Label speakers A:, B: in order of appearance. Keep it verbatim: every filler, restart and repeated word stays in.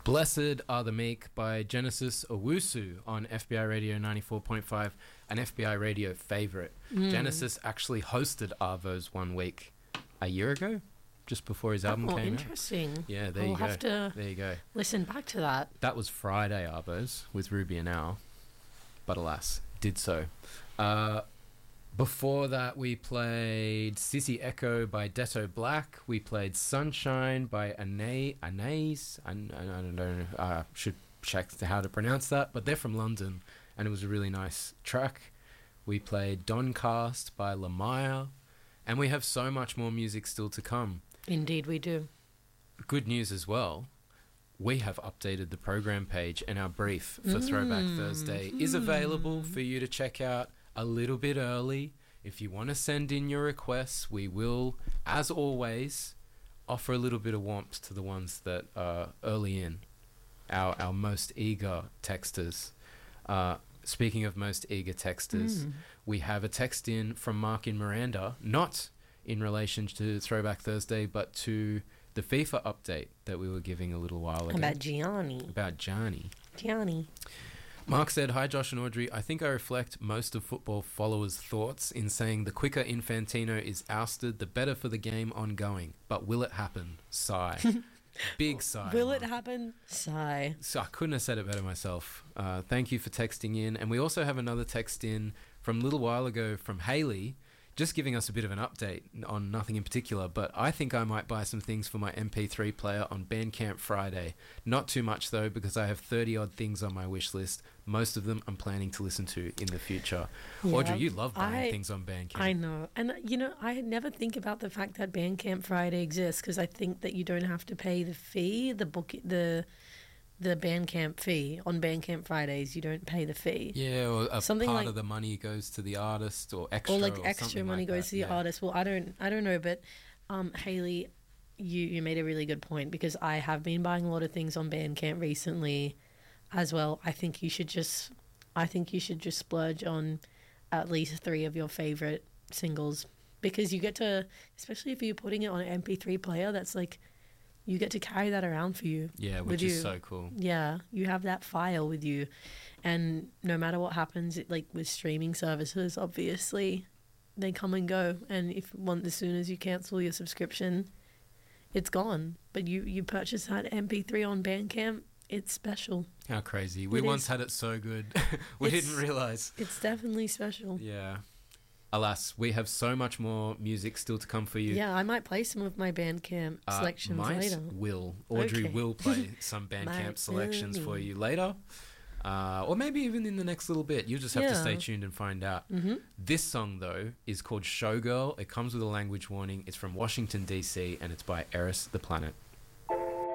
A: Blessed Are the Meek by Genesis Owusu on F B I Radio ninety-four point five, an F B I Radio favourite. Mm. Genesis actually hosted Arvos one week a year ago, just before his album
B: oh,
A: came
B: interesting.
A: out. Yeah, there
B: I'll
A: you go.
B: have to
A: there you go.
B: Listen back to that.
A: That was Friday Arvos with Ruby and Al, but alas, did so. Uh, before that, we played Sissy Echo by Detto Black. We played Sunshine by Anais. Anais? I, I don't know. I uh, should check how to pronounce that, but they're from London, and it was a really nice track. We played Doncast by Lamaya, and we have so much more music still to come.
B: Indeed, we do.
A: Good news as well. We have updated the program page, and our brief for
B: Mm.
A: Throwback Thursday is available for you to check out a little bit early. If you want to send in your requests, we will, as always, offer a little bit of warmth to the ones that are early in, our our most eager texters. Uh, speaking of most eager texters, mm. we have a text in from Mark in Miranda, not in relation to Throwback Thursday, but to the FIFA update that we were giving a little while ago.
B: About Gianni.
A: About Gianni.
B: Gianni.
A: Mark said, "Hi Josh and Audrey, I think I reflect most of football followers' thoughts in saying the quicker Infantino is ousted, the better for the game ongoing. But will it happen? Sigh." Big sigh.
B: Will
A: Mark.
B: it happen? Sigh.
A: So I couldn't have said it better myself. Uh, thank you for texting in. And we also have another text in from a little while ago from Haley, just giving us a bit of an update on nothing in particular, but I think I might buy some things for my M P three player on Bandcamp Friday. Not too much though, because I have thirty odd things on my wish list. Most of them I'm planning to listen to in the future. Yeah, Audrey, you love buying I, things on Bandcamp.
B: I know. And you know, I never think about the fact that Bandcamp Friday exists, because I think that you don't have to pay the fee, the book, the... the Bandcamp fee on Bandcamp Fridays. You don't pay the fee.
A: Yeah, or a
B: something
A: part
B: like,
A: of the money goes to the artist, or extra,
B: or like
A: or
B: extra money
A: like
B: goes
A: that.
B: to the
A: yeah.
B: artist. Well, I don't, I don't know, but um, Haley, you you made a really good point, because I have been buying a lot of things on Bandcamp recently, as well. I think you should just, I think you should just splurge on at least three of your favorite singles, because you get to, especially if you're putting it on an M P three player, that's like, you get to carry that around for you.
A: Yeah, which
B: is
A: you. so cool.
B: Yeah, you have that file with you. And no matter what happens, it, like with streaming services, obviously, they come and go. And if one, as soon as you cancel your subscription, it's gone. But you, you purchase that M P three on Bandcamp, it's special.
A: How crazy. We it once is. had it so good. we it's, didn't realise.
B: It's definitely special.
A: Yeah. Alas, we have so much more music still to come for you.
B: Yeah, I might play some of my Bandcamp uh, selections
A: might
B: later.
A: will. Audrey okay. will play some Bandcamp selections for you later. Uh, or maybe even in the next little bit. You'll just have
B: yeah.
A: to stay tuned and find out.
B: Mm-hmm.
A: This song, though, is called Showgirl. It comes with a language warning. It's from Washington, D C, and it's by Eris the Planet.